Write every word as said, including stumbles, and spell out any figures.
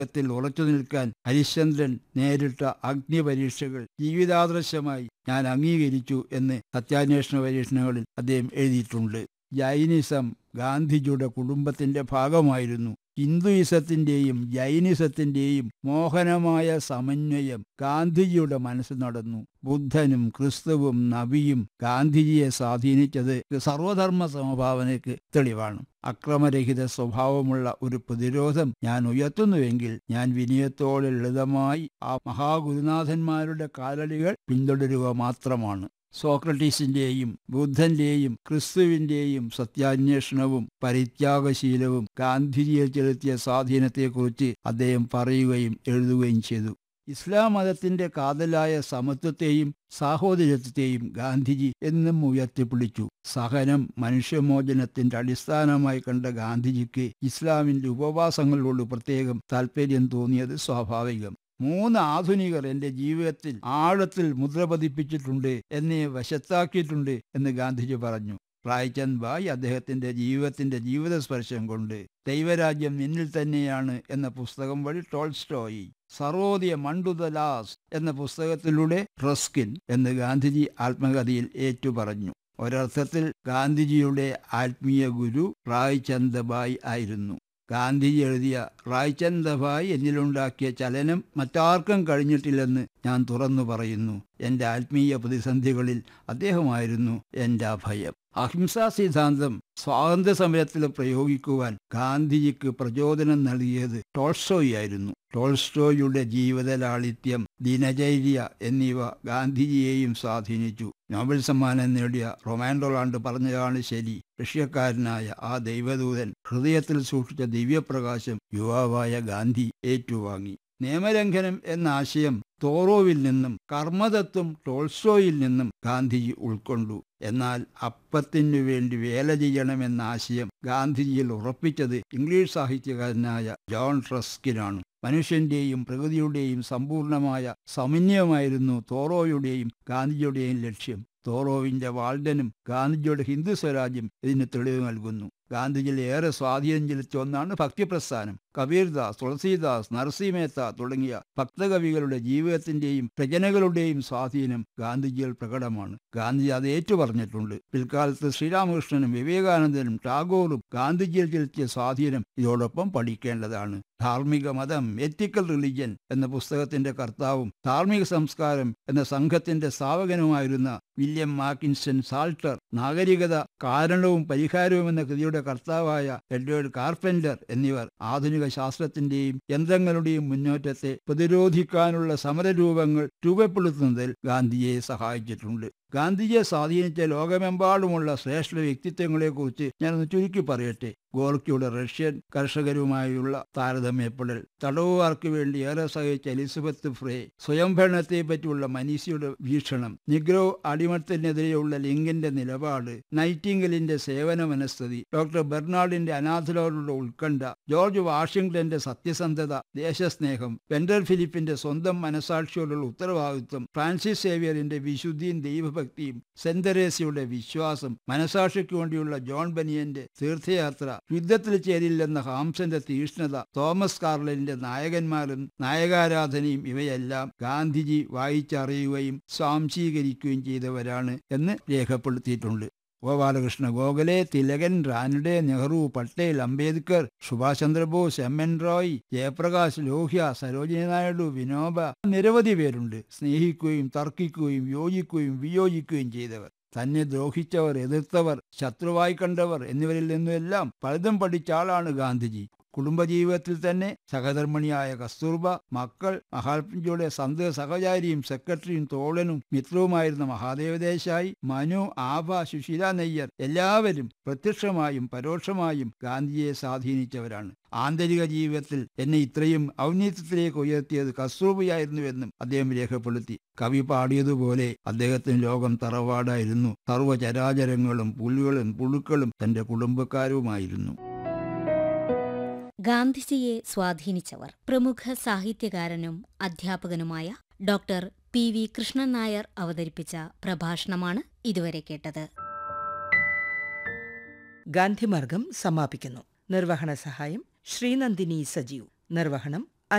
ത്തിൽ ഉറച്ചു നിൽക്കാൻ ഹരിശ്ചന്ദ്രൻ നേരിട്ട അഗ്നിപരീക്ഷകൾ ജീവിതാദർശമായി ഞാൻ അംഗീകരിച്ചു എന്ന് സത്യാന്വേഷണ പരീക്ഷണങ്ങളിൽ അദ്ദേഹം എഴുതിയിട്ടുണ്ട്. ജൈനിസം ഗാന്ധിജിയുടെ കുടുംബത്തിന്റെ ഭാഗമായിരുന്നു. ഹിന്ദുയിസത്തിന്റെയും ജൈനിസത്തിന്റെയും മോഹനമായ സമന്വയം ഗാന്ധിജിയുടെ മനസ്സിൽ നടന്നു. ബുദ്ധനും ക്രിസ്തുവും നബിയും ഗാന്ധിജിയെ സ്വാധീനിച്ചത് സർവധർമ്മ സമഭാവനയ്ക്ക് തെളിവാണ്. അക്രമരഹിത സ്വഭാവമുള്ള ഒരു പ്രതിരോധം ഞാൻ ഉയർത്തുന്നുവെങ്കിൽ ഞാൻ വിനയത്തോടെ ലളിതമായി ആ മഹാഗുരുനാഥന്മാരുടെ കാലടികൾ പിന്തുടരുക മാത്രമാണ്. സോക്രട്ടീസിന്റെയും ബുദ്ധന്റെയും ക്രിസ്തുവിന്റെയും സത്യാന്വേഷണവും പരിത്യാഗശീലവും ഗാന്ധിജിയിൽ ചെലുത്തിയ സ്വാധീനത്തെക്കുറിച്ച് അദ്ദേഹം പറയുകയും എഴുതുകയും ചെയ്തു. ഇസ്ലാം മതത്തിന്റെ കാതലായ സമത്വത്തെയും സാഹോദര്യത്തെയും ഗാന്ധിജി എന്നും ഉയർത്തിപ്പിടിച്ചു. സഹനം മനുഷ്യമോചനത്തിന്റെ അടിസ്ഥാനമായി കണ്ട ഗാന്ധിജിക്ക് ഇസ്ലാമിന്റെ ഉപവാസങ്ങളോട് പ്രത്യേകം താല്പര്യം തോന്നിയത് സ്വാഭാവികം. മൂന്ന് ആധുനികർ എന്റെ ജീവിതത്തിൽ ആഴത്തിൽ മുദ്ര പതിപ്പിച്ചിട്ടുണ്ട്, എന്നെ വശത്താക്കിയിട്ടുണ്ട് എന്ന് ഗാന്ധിജി പറഞ്ഞു. റായ്ചന്ദ് ഭായ് അദ്ദേഹത്തിന്റെ ജീവിതത്തിന്റെ ജീവിതസ്പർശം കൊണ്ട് ദൈവരാജ്യം നിന്നിൽ തന്നെയാണ് എന്ന പുസ്തകം വഴി Tolstoy, Sarvodaya Mandu the last എന്ന പുസ്തകത്തിലൂടെ റസ്കിൻ എന്ന് ഗാന്ധിജി ആത്മകഥയിൽ ഏറ്റുപറഞ്ഞു. ഒരർത്ഥത്തിൽ ഗാന്ധിജിയുടെ ആത്മീയ ഗുരു റായ്ചന്ദ് ഭായ് ആയിരുന്നു. ഗാന്ധിജി എഴുതിയ റായ്ചന്ദ് ഭായ് എന്നിലുണ്ടാക്കിയ ചലനം മറ്റാർക്കും കഴിഞ്ഞിട്ടില്ലെന്ന് ഞാൻ തുറന്നു പറയുന്നു. എൻ്റെ ആത്മീയ പ്രതിസന്ധികളിൽ അദ്ദേഹമായിരുന്നു എൻ്റെ അഭയം. അഹിംസാ സിദ്ധാന്തം സ്വാതന്ത്ര്യ സമരത്തിൽ പ്രയോഗിക്കുവാൻ ഗാന്ധിജിക്ക് പ്രചോദനം നൽകിയത് ടോൾസ്റ്റോയായിരുന്നു. ടോൾസ്റ്റോയുടെ ജീവിതലാളിത്യം, ദിനചര്യ എന്നിവ ഗാന്ധിജിയെയും സ്വാധീനിച്ചു. നോബൽ സമ്മാനം നേടിയ റൊമാൻ റൊളാണ്ട് പറഞ്ഞതാണ് ശരി. റഷ്യക്കാരനായ ആ ദൈവദൂതൻ ഹൃദയത്തിൽ സൂക്ഷിച്ച ദിവ്യപ്രകാശം യുവാവായ ഗാന്ധി ഏറ്റുവാങ്ങി. നിയമലംഘനം എന്ന ആശയം തോറോവിൽ നിന്നും കർമ്മതത്വം ടോൾസ്റ്റോയിൽ നിന്നും ഗാന്ധിജി ഉൾക്കൊണ്ടു. എന്നാൽ അപ്പത്തിനു വേണ്ടി വേല ചെയ്യണമെന്ന ആശയം ഗാന്ധിജിയിൽ ഉറപ്പിച്ചത് ഇംഗ്ലീഷ് സാഹിത്യകാരനായ ജോൺ റസ്കിനാണ്. മനുഷ്യന്റെയും പ്രകൃതിയുടെയും സമ്പൂർണമായ സമന്വയമായിരുന്നു തോറോയുടെയും ഗാന്ധിജിയുടെയും ലക്ഷ്യം. തോറോവിന്റെ വാൾഡനും ഗാന്ധിജിയുടെ ഹിന്ദു സ്വരാജ്യം ഇതിന് തെളിവ് നൽകുന്നു. ഗാന്ധിജിയിൽ ഏറെ സ്വാധീനം ചെലുത്തിയ ഒന്നാണ് ഭക്തിപ്രസ്ഥാനം. കബീർദാസ്, തുളസീദാസ്, നരസിംഹമേത്ത തുടങ്ങിയ ഭക്തകവികളുടെ ജീവിതത്തിന്റെയും രചനകളുടെയും സ്വാധീനം ഗാന്ധിജിയിൽ പ്രകടമാണ്. ഗാന്ധിജി അത് ഏറ്റുപറഞ്ഞിട്ടുണ്ട്. പിൽക്കാലത്ത് ശ്രീരാമകൃഷ്ണനും വിവേകാനന്ദനും ടാഗോറും ഗാന്ധിജിയിൽ ചെലുത്തിയ സ്വാധീനം ഇതോടൊപ്പം പഠിക്കേണ്ടതാണ്. ധാർമ്മിക മതം, എത്തിക്കൽ റിലിജ്യൻ എന്ന പുസ്തകത്തിന്റെ കർത്താവും ധാർമ്മിക സംസ്കാരം എന്ന സംഘത്തിന്റെ സ്ഥാപകനുമായിരുന്ന വില്യം മാക്കിൻസ്റ്റൺ സാൾട്ടർ, നാഗരികത കാരണവും പരിഹാരവും എന്ന കൃതിയുടെ കർത്താവായ എഡ്വേർഡ് കാർപെൻറ്റർ എന്നിവർ ആധുനിക ശാസ്ത്രത്തിന്റെയും യന്ത്രങ്ങളുടെയും മുന്നേറ്റത്തെ പ്രതിരോധിക്കാനുള്ള സമരരൂപങ്ങൾ രൂപപ്പെടുത്തുന്നതിൽ ഗാന്ധിജിയെ സഹായിച്ചിട്ടുണ്ട്. ഗാന്ധിജിയെ സ്വാധീനിച്ച ലോകമെമ്പാടുമുള്ള ശ്രേഷ്ഠ വ്യക്തിത്വങ്ങളെക്കുറിച്ച് ഞാനൊന്ന് ചുരുക്കി പറയട്ടെ. ഗോർക്കിയുടെ റഷ്യൻ കർഷകരുമായുള്ള താരതമ്യപ്പെടൽ, തടവുകാർക്ക് വേണ്ടി ഏറെ സഹിച്ച എലിസബത്ത് ഫ്രേ, സ്വയംഭരണത്തെ പറ്റിയുള്ള മനീഷിയുടെ വീക്ഷണം, നിഗ്രോ അടിമത്തത്തിനെതിരെയുള്ള ലിങ്കിന്റെ നിലപാട്, നൈറ്റിംഗലിന്റെ സേവന മനസ്ഥിതി, ഡോക്ടർ ബെർണാഡിന്റെ അനാഥരോടുള്ള ഉത്കണ്ഠ, ജോർജ് വാഷിംഗ്ടന്റെ സത്യസന്ധത, ദേശസ്നേഹം, വെൻഡർ ഫിലിപ്പിന്റെ സ്വന്തം മനസാക്ഷിയോടുള്ള ഉത്തരവാദിത്വം, ഫ്രാൻസിസ് സേവിയറിന്റെ വിശുദ്ധിയും ദൈവഭക്തിയും, സെന്റ് തെരേസയുടെ വിശ്വാസം, മനസാക്ഷിക്ക് വേണ്ടിയുള്ള ജോൺ ബനിയന്റെ തീർത്ഥയാത്ര, യുദ്ധത്തിൽ ചേരില്ലെന്ന ഹാംസന്റെ തീഷ്ണത, തോമസ് കാർലൈന്റെ നായകന്മാരും നായകാരാധനയും ഇവയെല്ലാം ഗാന്ധിജി വായിച്ചറിയുകയും സ്വാംശീകരിക്കുകയും ചെയ്തവരാണ് എന്ന് രേഖപ്പെടുത്തിയിട്ടുണ്ട്. ഗോപാലകൃഷ്ണ ഗോഖലെ, തിലകൻ, റാനഡെ, നെഹ്റു, പട്ടേൽ, അംബേദ്കർ, സുഭാഷ് ചന്ദ്രബോസ്, എം എൻ റോയ്, ജയപ്രകാശ്, ലോഹ്യ, സരോജിനി നായിഡു, വിനോബ, നിരവധി പേരുണ്ട്. സ്നേഹിക്കുകയും തർക്കിക്കുകയും യോജിക്കുകയും വിയോജിക്കുകയും ചെയ്തവർ, തന്നെ ദ്രോഹിച്ചവർ, എതിർത്തവർ, ശത്രുവായി കണ്ടവർ എന്നിവരിൽ നിന്നുമെല്ലാം പലതും പഠിച്ച ആളാണ് ഗാന്ധിജി. കുടുംബജീവിതത്തിൽ തന്നെ സഹധർമ്മിണിയായ കസ്തൂർബ, മക്കൾ, മഹാത്മജിയുടെ സന്ത സഹചാരിയും സെക്രട്ടറിയും തോഴനും മിത്രവുമായിരുന്ന മഹാദേവ ദേശായി, മനു, ആഭ, സുശീല നെയ്യർ എല്ലാവരും പ്രത്യക്ഷമായും പരോക്ഷമായും ഗാന്ധിജിയെ സ്വാധീനിച്ചവരാണ്. ആന്തരിക ജീവിതത്തിൽ എന്നെ ഇത്രയും ഔന്നത്യത്തിലേക്ക് ഉയർത്തിയത് കസ്തൂർബയായിരുന്നുവെന്നും അദ്ദേഹം രേഖപ്പെടുത്തി. കവി പാടിയതുപോലെ അദ്ദേഹത്തിന് ലോകം തറവാടായിരുന്നു. സർവ്വചരാചരങ്ങളും പുല്ലുകളും പുഴുക്കളും തന്റെ കുടുംബക്കാരുമായിരുന്നു. ഗാന്ധിജിയെ സ്വാധീനിച്ചവർ. പ്രമുഖ സാഹിത്യകാരനും അധ്യാപകനുമായ doctor P V Krishnan Nair അവതരിപ്പിച്ച പ്രഭാഷണമാണ് ഇതുവരെ കേട്ടത്. ഗാന്ധിമാർഗം സമാപിക്കുന്നു. നിർവഹണ സഹായം ശ്രീനന്ദിനി സജീവ്. നിർവഹണം